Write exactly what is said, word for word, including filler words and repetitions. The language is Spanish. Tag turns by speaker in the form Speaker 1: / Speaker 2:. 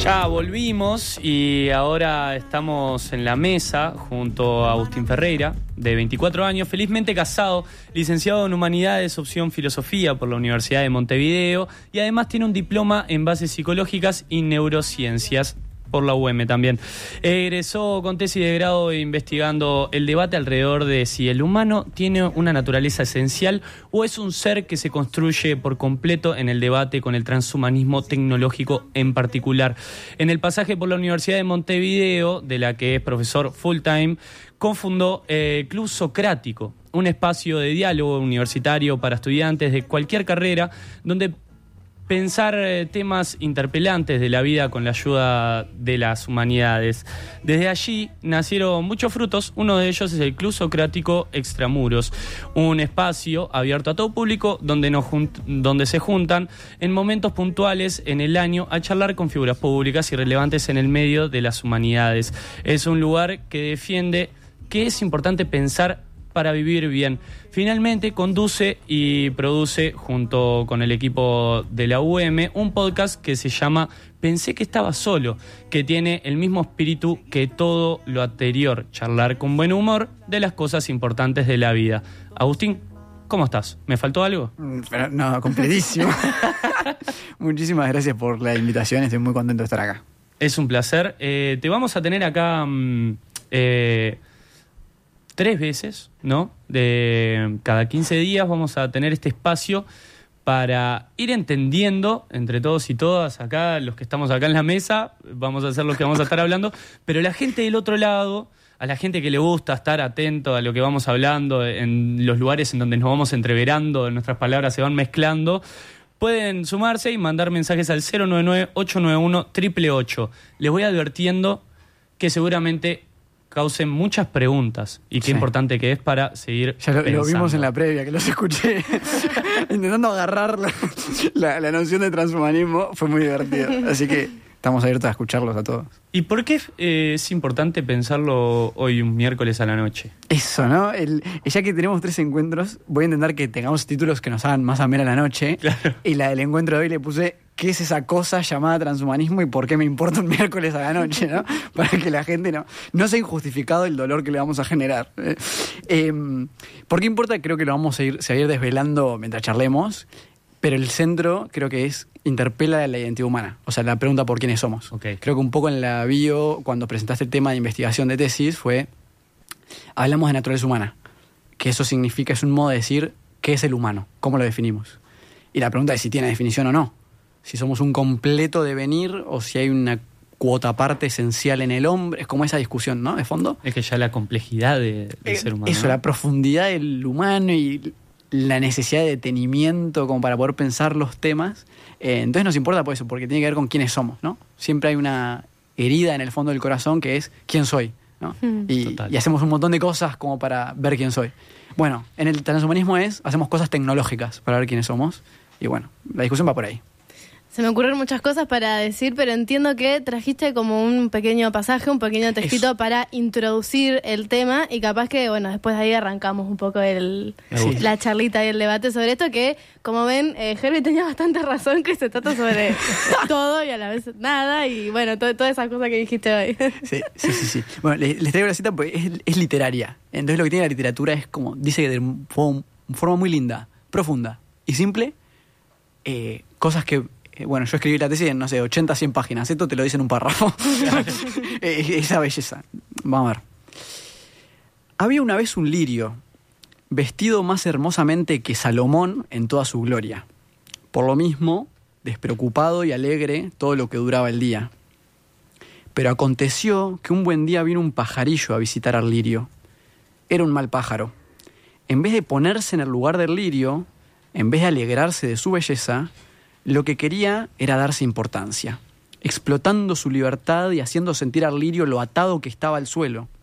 Speaker 1: Ya volvimos y ahora estamos en la mesa junto a Agustín Ferreira, de veinticuatro años, felizmente casado, licenciado en Humanidades, opción Filosofía por la Universidad de Montevideo, y además tiene un diploma en Bases Psicológicas y Neurociencias por la U M también. Egresó con tesis de grado investigando el debate alrededor de si el humano tiene una naturaleza esencial o es un ser que se construye por completo en el debate con el transhumanismo tecnológico en particular. En el pasaje por la Universidad de Montevideo, de la que es profesor full time, cofundó el Club Socrático, un espacio de diálogo universitario para estudiantes de cualquier carrera, donde pensar eh, temas interpelantes de la vida con la ayuda de las humanidades. Desde allí nacieron muchos frutos. Uno de ellos es el Club Socrático Extramuros, un espacio abierto a todo público donde, nos junt- donde se juntan en momentos puntuales en el año a charlar con figuras públicas y relevantes en el medio de las humanidades. Es un lugar que defiende que es importante pensar para vivir bien. Finalmente conduce y produce junto con el equipo de la U M un podcast que se llama Pensé que estaba solo, que tiene el mismo espíritu que todo lo anterior, charlar con buen humor de las cosas importantes de la vida. Agustín, ¿cómo estás? ¿Me faltó algo?
Speaker 2: Pero, no, completísimo. Muchísimas gracias por la invitación, estoy muy contento de estar acá.
Speaker 1: Es un placer. Eh, te vamos a tener acá mmm, eh, tres veces, ¿no? De cada quince días vamos a tener este espacio para ir entendiendo entre todos y todas acá, los que estamos acá en la mesa, vamos a hacer lo que vamos a estar hablando, pero la gente del otro lado, a la gente que le gusta estar atento a lo que vamos hablando, en los lugares en donde nos vamos entreverando, nuestras palabras se van mezclando, pueden sumarse y mandar mensajes al cero nueve nueve, ocho nueve uno, ocho ocho ocho. Les voy advirtiendo que seguramente causen muchas preguntas y qué sí. importante que es para seguir
Speaker 2: ya lo,
Speaker 1: pensando.
Speaker 2: Lo vimos en la previa, que los escuché intentando agarrar la, la, la noción de transhumanismo. Fue muy divertido, así que estamos abiertos a escucharlos a todos.
Speaker 1: ¿Y por qué eh, es importante pensarlo hoy, un miércoles a la noche?
Speaker 2: Eso, ¿no? El, ya que tenemos tres encuentros, voy a intentar que tengamos títulos que nos hagan más amena la noche.
Speaker 1: Claro.
Speaker 2: Y la del encuentro de hoy le puse ¿qué es esa cosa llamada transhumanismo y por qué me importa un miércoles a la noche, ¿no? Para que la gente no, no sea injustificado el dolor que le vamos a generar. Eh, eh, ¿Por qué importa? Creo que lo vamos a ir, seguir desvelando mientras charlemos. Pero el centro creo que es interpela la identidad humana, o sea, la pregunta por quiénes somos.
Speaker 1: Okay.
Speaker 2: Creo que un poco en la bio, cuando presentaste el tema de investigación de tesis, fue, hablamos de naturaleza humana, que eso significa, es un modo de decir, ¿qué es el humano? ¿Cómo lo definimos? Y la pregunta es si tiene definición o no, si somos un completo devenir o si hay una cuota parte esencial en el hombre, es como esa discusión, ¿no? De fondo.
Speaker 1: Es que ya la complejidad de, del
Speaker 2: eh,
Speaker 1: ser humano.
Speaker 2: Eso,
Speaker 1: ¿no?
Speaker 2: La profundidad del humano y la necesidad de detenimiento como para poder pensar los temas. Eh, entonces nos importa por eso, porque tiene que ver con quiénes somos, ¿no? Siempre hay una herida en el fondo del corazón que es quién soy, ¿no? Mm. Y, y hacemos un montón de cosas como para ver quién soy. Bueno, en el transhumanismo es, hacemos cosas tecnológicas para ver quiénes somos. Y bueno, la discusión va por ahí.
Speaker 3: Se me ocurren muchas cosas para decir, pero entiendo que trajiste como un pequeño pasaje, un pequeño textito Eso. para introducir el tema y capaz que, bueno, después de ahí arrancamos un poco el, sí. la charlita y el debate sobre esto que, como ven, eh, Herbie tenía bastante razón que se trata sobre todo y a la vez nada y, bueno, to- todas esas cosas que dijiste hoy.
Speaker 2: Sí, sí, sí. sí. Bueno, les, les traigo la cita porque es, es literaria. Entonces lo que tiene la literatura es como, dice que de forma, forma muy linda, profunda y simple, eh, cosas que bueno, yo escribí la tesis en, no sé, ochenta, cien páginas. Esto te lo dice en un párrafo. Esa belleza. Vamos a ver. Había una vez un lirio, vestido más hermosamente que Salomón en toda su gloria. Por lo mismo, despreocupado y alegre todo lo que duraba el día. Pero aconteció que un buen día vino un pajarillo a visitar al lirio. Era un mal pájaro. En vez de ponerse en el lugar del lirio, en vez de alegrarse de su belleza, lo que quería era darse importancia, explotando su libertad y haciendo sentir al lirio lo atado que estaba al suelo.